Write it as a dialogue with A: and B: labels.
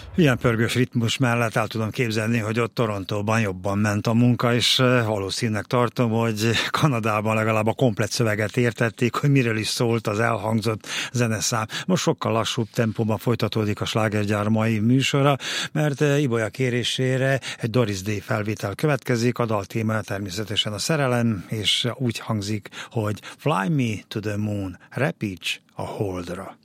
A: Ilyen pörgős ritmus mellett el tudom képzelni, hogy ott Torontóban jobban ment a munka, és valószínűleg tartom, hogy Kanadában legalább a komplett szöveget értették, hogy miről is szólt az elhangzott zeneszám. Most sokkal lassúbb tempóban folytatódik a Slágergyár mai műsora, mert Ibolya kérésére egy Doris Day felvétel következik, a dal témája természetesen a szerelem, és úgy hangzik, hogy Fly Me to the Moon, repíts a Holdra.